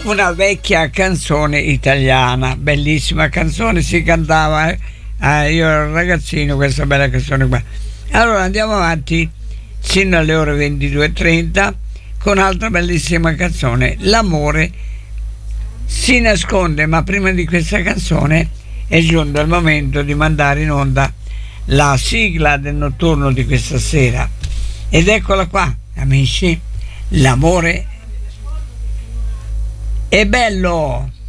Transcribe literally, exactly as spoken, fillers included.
una vecchia canzone italiana, bellissima canzone, si cantava, eh? Eh, io ero ragazzino, questa bella canzone qua. Allora andiamo avanti sino alle ore ventidue e trenta con un'altra bellissima canzone, L'amore si nasconde. Ma prima di questa canzone è giunto il momento di mandare in onda la sigla del notturno di questa sera, ed eccola qua, amici, L'amore è bello.